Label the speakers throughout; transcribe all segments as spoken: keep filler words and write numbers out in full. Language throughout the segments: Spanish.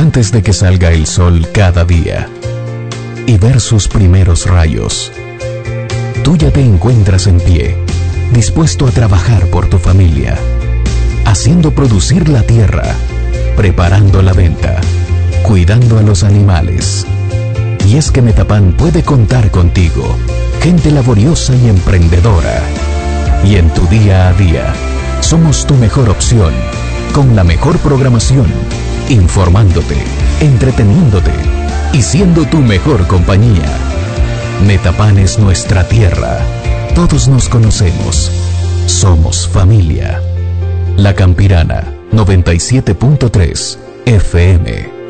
Speaker 1: antes de que salga el sol cada día y ver sus primeros rayos. Tú ya te encuentras en pie, dispuesto a trabajar por tu familia, haciendo producir la tierra, preparando la venta, cuidando a los animales. Y es que Metapan puede contar contigo, gente laboriosa y emprendedora. Y en tu día a día, somos tu mejor opción, con la mejor programación, informándote, entreteniéndote y siendo tu mejor compañía. Metapan es nuestra tierra. Todos nos conocemos. Somos familia. La Campirana, noventa y siete punto tres F M.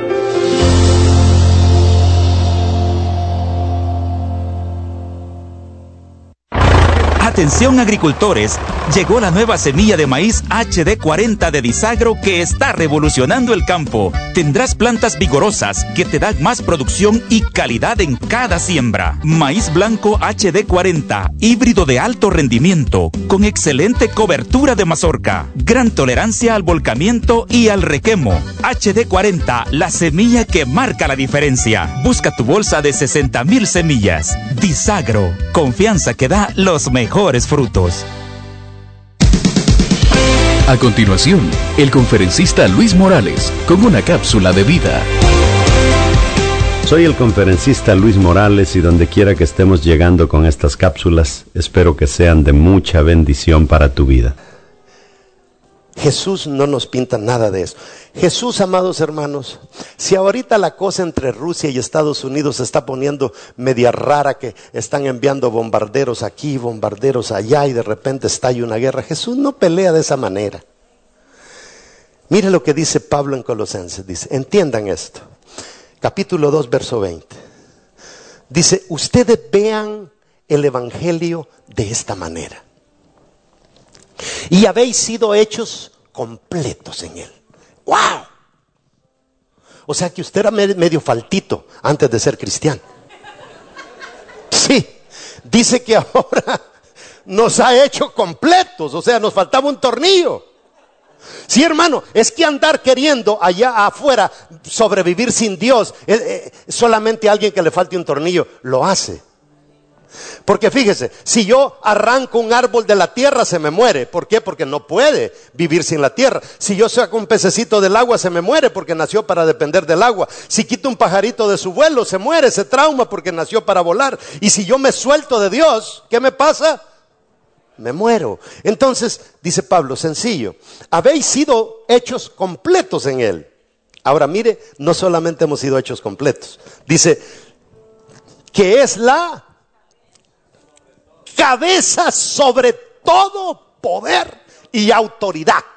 Speaker 2: Atención agricultores, llegó la nueva semilla de maíz H D cuarenta de Disagro que está revolucionando el campo. Tendrás plantas vigorosas que te dan más producción y calidad en cada siembra. Maíz blanco H D cuarenta, híbrido de alto rendimiento, con excelente cobertura de mazorca, gran tolerancia al volcamiento y al requemo. H D cuarenta, la semilla que marca la diferencia. Busca tu bolsa de sesenta mil semillas. Disagro, confianza que da los mejores frutos.
Speaker 1: A continuación, el conferencista Luis Morales con una cápsula de vida.
Speaker 3: Soy el conferencista Luis Morales y donde quiera que estemos llegando con estas cápsulas, espero que sean de mucha bendición para tu vida.
Speaker 4: Jesús no nos pinta nada de eso. Jesús, amados hermanos, si ahorita la cosa entre Rusia y Estados Unidos se está poniendo media rara, que están enviando bombarderos aquí, bombarderos allá y de repente estalla una guerra, Jesús no pelea de esa manera. Mire lo que dice Pablo en Colosenses, dice, entiendan esto, capítulo dos, verso veinte. Dice, ustedes vean el evangelio de esta manera. Y habéis sido hechos completos en él. ¡Wow! O sea que usted era medio faltito antes de ser cristiano. Sí, dice que ahora nos ha hecho completos. O sea, nos faltaba un tornillo. Sí, hermano, es que andar queriendo allá afuera sobrevivir sin Dios, eh, eh, solamente alguien que le falte un tornillo lo hace. Porque fíjese, si yo arranco un árbol de la tierra se me muere. ¿Por qué? Porque no puede vivir sin la tierra. Si yo saco un pececito del agua se me muere porque nació para depender del agua. Si quito un pajarito de su vuelo se muere, se trauma porque nació para volar. Y si yo me suelto de Dios, ¿qué me pasa? Me muero. Entonces, dice Pablo, sencillo, habéis sido hechos completos en él. Ahora mire, no solamente hemos sido hechos completos. Dice, que es la cabeza sobre todo poder y autoridad.